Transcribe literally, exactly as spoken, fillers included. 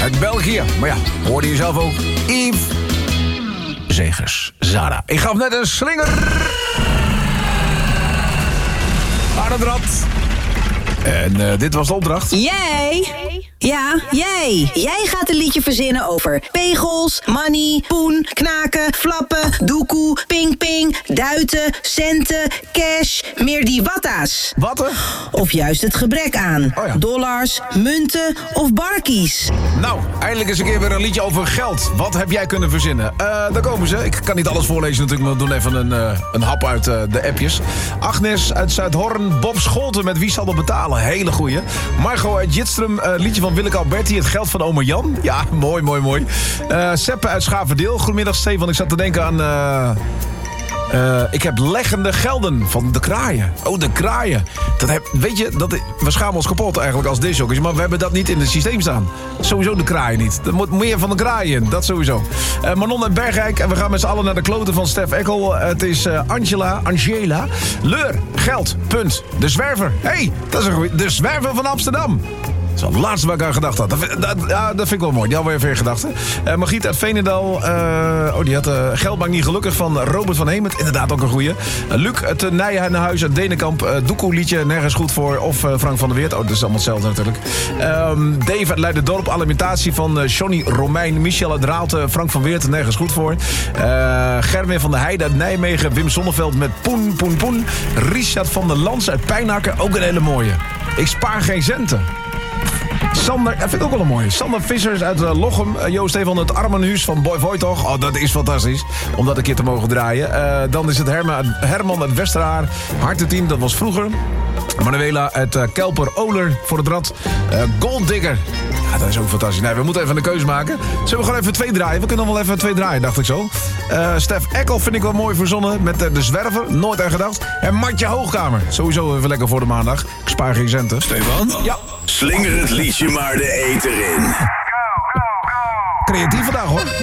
uit België. Maar ja, hoorde je zelf ook. Yves Zegers, Zara. Ik gaf net een slinger aan het rad. En uh, dit was de opdracht. Jij? Ja, jij. Jij gaat een liedje verzinnen over pegels, money, poen, knaken, flappen, doekoe, ping-ping, duiten, centen, cash, meer die watta's. Watten? Of juist het gebrek aan. Oh ja. Dollars, munten of barkies. Nou, eindelijk eens een keer weer een liedje over geld. Wat heb jij kunnen verzinnen? Uh, daar komen ze. Ik kan niet alles voorlezen natuurlijk, maar we doen even een, uh, een hap uit uh, de appjes. Agnes uit Zuidhorn, Bob Scholten met Wie zal dat betalen? Hele goeie. Margot uit Jitstrum, uh, liedje van Willeke Alberti, Het geld van oma Jan. Ja, mooi, mooi, mooi. Uh, Seppe uit Schaverdeel. Goedemiddag, Stefan. Ik zat te denken aan... Uh, uh, ik heb leggende gelden van de kraaien. Oh, de kraaien. Dat heb, weet je, dat, we schamen ons kapot eigenlijk als discjockeys, maar we hebben dat niet in het systeem staan. Sowieso de kraaien niet. Er moet meer van de kraaien in, dat sowieso. Uh, Manon uit Bergrijk. En we gaan met z'n allen naar de kloten van Stef Ekkel. Uh, het is uh, Angela, Angela. Leur, geld, punt. De zwerver. Hé, hey, dat is een goeie. De zwerver van Amsterdam. Dat is het laatste waar ik aan gedacht had. Dat, dat, ja, dat vind ik wel mooi. Die hadden we even in gedachten. Uh, Margriet uit Veenendaal. Uh, oh, die had uh, Geldbank niet gelukkig van Robert van Hemert. Inderdaad ook een goeie. Uh, Luc uit uh, Nijenhuis uit Denenkamp. Uh, Doekoe liedje, nergens goed voor. Of uh, Frank van der Weert. Oh, dat is allemaal hetzelfde natuurlijk. Um, Dave uit Leiderdorp. Alimentatie van uh, Johnny Romein. Michel uit Raalte. Uh, Frank van Weert, nergens goed voor. Uh, Gerwin van der Heijden uit Nijmegen. Wim Sonneveld met Poen, Poen, Poen. Richard van der Lans uit Pijnakker. Ook een hele mooie. Ik spaar geen centen. Sander, dat vind ik ook wel een mooie. Sander Vissers uit uh, Lochem. Uh, Joost Stefan het Armenhuis van Boy Voigt toch. Oh, dat is fantastisch. Om dat een keer te mogen draaien. Uh, dan is het Herma, Herman uit Westerhaar. Hartenteam, dat was vroeger. Manuela uit uh, Kelper Oler voor het rad. Uh, Gold Digger. Ja, dat is ook fantastisch. Nee, we moeten even een keuze maken. Zullen we gewoon even twee draaien? We kunnen wel even twee draaien, dacht ik zo. Uh, Stef Ekkel vind ik wel mooi verzonnen. Met uh, De Zwerver, nooit aan gedacht. En Martje Hoogkamer. Sowieso even lekker voor de maandag. Ik spaar geen centen. Stefan? Ja. Slinger het liedje maar de eter in. Creatief vandaag hoor.